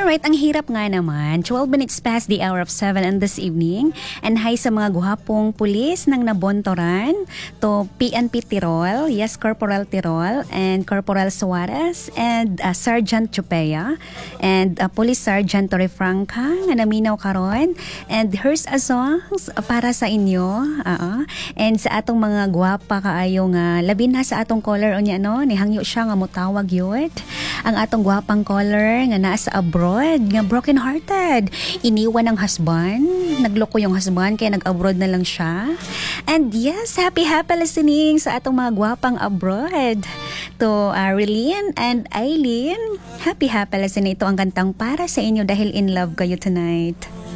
Alright, ang hirap nga naman. 12 minutes past the hour of 7 on this evening. And hi sa mga guhapong pulis ng Nabontoran to PNP Tirol, yes, Corporal Tirol, and Corporal Suarez, and Sergeant Chupea, and Police Sergeant Torrefranca, nga naminaw karon. And here's a song para sa inyo. And sa atong mga guwapa kaayo nga, labi na sa atong caller o niya, no? Nihangyo siya nga mutawag yun. Ang atong guwapang caller nga nasa abroad, nga broken hearted, iniwan ng husband, nagloko yung husband kaya nag-abroad na lang siya. And yes, happy listening sa atong mga guwapang abroad. To Arlene and Eileen, happy listening. Ito ang kantang para sa inyo dahil in love kayo tonight.